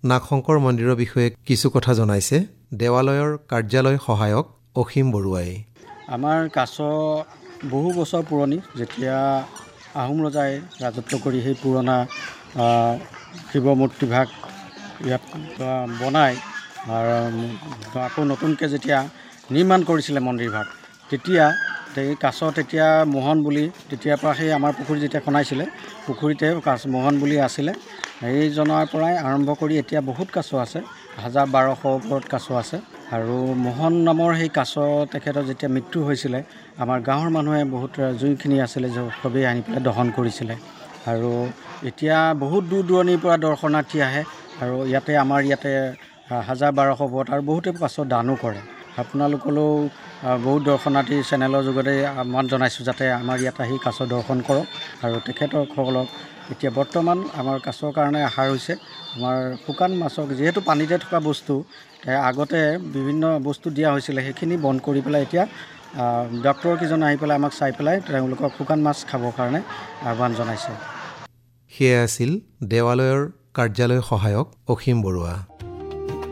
নাগশংকৰ মন্দিৰৰ বিষয়ে কিছু কথা জনাইছে দেৱালয়ৰ কাৰ্যালয় সহায়ক অসীম বৰুৱাই। আমাৰ কাছ বহু বছৰ পুৰণি, যেতিয়া আহোম ৰজাই ৰাজত্ব কৰি সেই পুৰণা শিৱ মূৰ্তিভাগ ইয়াত বনাই আকৌ নতুনকৈ যেতিয়া নিৰ্মাণ কৰিছিলে মন্দিৰভাগ, তেতিয়া এই কাছ তেতিয়া মোহন বুলি, তেতিয়াৰ পৰা সেই আমাৰ পুখুৰী যেতিয়া খনাইছিলে পুখুৰীতে মোহন বুলি আছিলে। সেইজনৰ পৰাই আৰম্ভ কৰি এতিয়া বহুত কাছ আছে, 1000-1200 ওপৰত কাছ আছে। আৰু মোহন নামৰ সেই কাছ তেখেতৰ যেতিয়া মৃত্যু হৈছিলে, আমাৰ গাঁৱৰ মানুহে বহুত যোনখিনি আছিলে সবেই আনি পেলাই দহন কৰিছিলে। আৰু এতিয়া বহুত দূৰ দূৰণিৰ পৰা দৰ্শনাৰ্থী আহে আৰু আমাৰ ইয়াতে 1000-1200 ওপৰত আৰু বহুতে কাছ দানো কৰে। আপোনালোকলৈও বহুত দৰ্শনাৰ্থী চেনেলৰ যোগেদি আহ্বান জনাইছোঁ যাতে আমাৰ ইয়াত আহি কাছ দৰ্শন কৰক। আৰু তেখেতসকলক এতিয়া বৰ্তমান আমাৰ কাছৰ কাৰণে আহাৰ হৈছে আমাৰ শুকান মাছক, যিহেতু পানীতে থকা বস্তু, আগতে বিভিন্ন বস্তু দিয়া হৈছিলে, সেইখিনি বন্ধ কৰি পেলাই এতিয়া ডক্তৰ কেইজন আহি পেলাই আমাক চাই পেলাই তেওঁলোকক শুকান মাছ খাবৰ কাৰণে আহ্বান জনাইছে। সেয়া আছিল দেৱালয়ৰ কাৰ্যালয় সহায়ক অসীম বৰুৱা।